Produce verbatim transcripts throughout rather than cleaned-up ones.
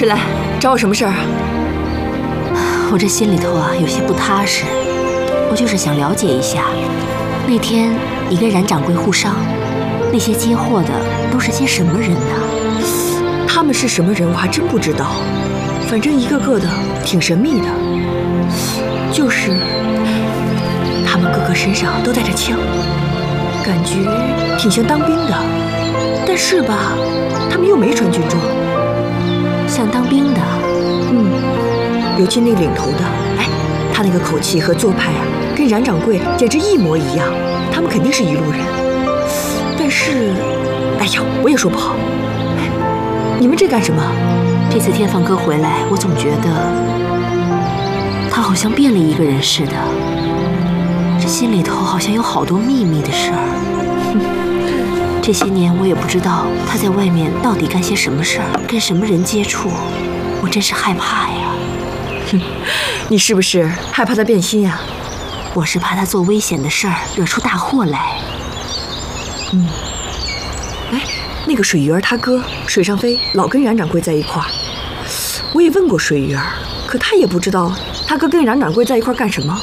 春兰，找我什么事儿啊？ 我这心里头啊有些不踏实，我就是想了解一下，那天你跟冉掌柜互伤，那些接货的都是些什么人呢？ 他们是什么人我还真不知道，反正一个个的挺神秘的，就是他们个个身上都带着枪，感觉挺像当兵的，但是吧，他们又没穿军装。 像当兵的？ 嗯，尤其那个领头的，哎，他那个口气和做派啊，跟冉掌柜简直一模一样，他们肯定是一路人。但是，哎呀，我也说不好。哎，你们这干什么？ 这次天放哥回来，我总觉得他好像变了一个人似的，这心里头好像有好多秘密的事儿。这些年我也不知道他在外面到底干些什么事儿，跟什么人接触，我真是害怕呀。 哼，你是不是害怕他变心呀？ 我是怕他做危险的事儿，惹出大祸来。 嗯，哎，那个水鱼儿他哥水上飞老跟冉掌柜在一块儿，我也问过水鱼儿，可他也不知道他哥跟冉掌柜在一块儿干什么。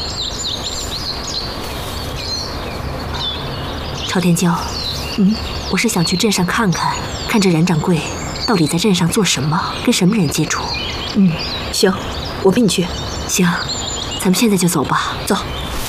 朝天椒，嗯，我是想去镇上看看，看这冉掌柜到底在镇上做什么，跟什么人接触。 嗯，行，我陪你去。 行，咱们现在就走吧。 走。